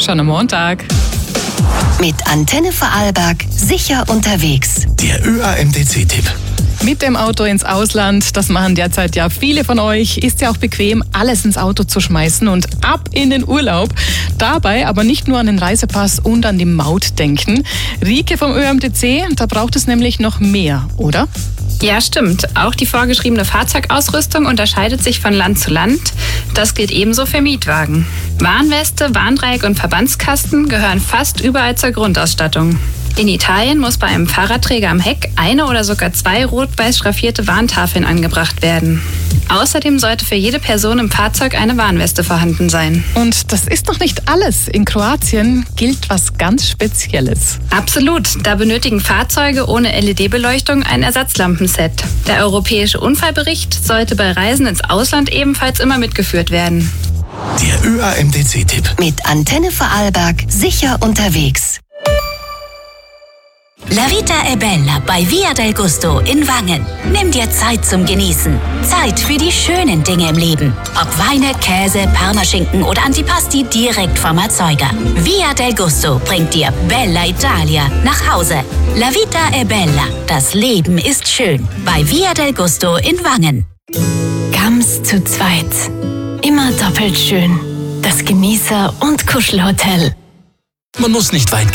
schon am Montag. Mit Antenne Vorarlberg sicher unterwegs. Der ÖAMDC-Tipp. Mit dem Auto ins Ausland, das machen derzeit ja viele von euch, ist ja auch bequem, alles ins Auto zu schmeißen und ab in den Urlaub. Dabei aber nicht nur an den Reisepass und an die Maut denken. Rike vom ÖAMDC, da braucht es nämlich noch mehr, oder? Ja, stimmt. Auch die vorgeschriebene Fahrzeugausrüstung unterscheidet sich von Land zu Land. Das gilt ebenso für Mietwagen. Warnweste, Warndreieck und Verbandskasten gehören fast überall zur Grundausstattung. In Italien muss bei einem Fahrradträger am Heck eine oder sogar 2 rot-weiß schraffierte Warntafeln angebracht werden. Außerdem sollte für jede Person im Fahrzeug eine Warnweste vorhanden sein. Und das ist noch nicht alles. In Kroatien gilt was ganz Spezielles. Absolut. Da benötigen Fahrzeuge ohne LED-Beleuchtung ein Ersatzlampenset. Der europäische Unfallbericht sollte bei Reisen ins Ausland ebenfalls immer mitgeführt werden. Der ÖAMDC-Tipp. Mit Antenne Vorarlberg sicher unterwegs. La Vita è Bella bei Via del Gusto in Wangen. Nimm dir Zeit zum Genießen. Zeit für die schönen Dinge im Leben. Ob Weine, Käse, Parmaschinken oder Antipasti direkt vom Erzeuger. Via del Gusto bringt dir Bella Italia nach Hause. La Vita è Bella. Das Leben ist schön. Bei Via del Gusto in Wangen. Gams zu zweit. Immer doppelt schön. Das Genießer- und Kuschelhotel. Man muss nicht weit